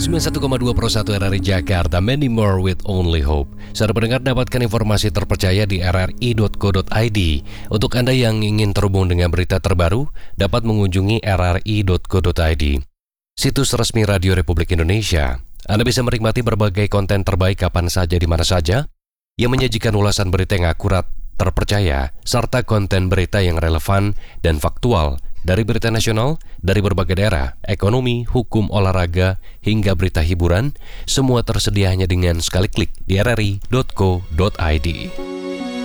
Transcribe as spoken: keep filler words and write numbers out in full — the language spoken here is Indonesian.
sembilan puluh satu koma dua Pro satu R R I Jakarta, many more with only hope. Saudara pendengar, dapatkan informasi terpercaya di r r i dot co dot i d. Untuk Anda yang ingin terhubung dengan berita terbaru, dapat mengunjungi r r i dot co dot i d. Situs resmi Radio Republik Indonesia. Anda bisa menikmati berbagai konten terbaik kapan saja di mana saja, yang menyajikan ulasan berita yang akurat, terpercaya, serta konten berita yang relevan dan faktual dari berita nasional, dari berbagai daerah, ekonomi, hukum, olahraga, hingga berita hiburan, semua tersedia hanya dengan sekali klik di r r i dot co dot i d.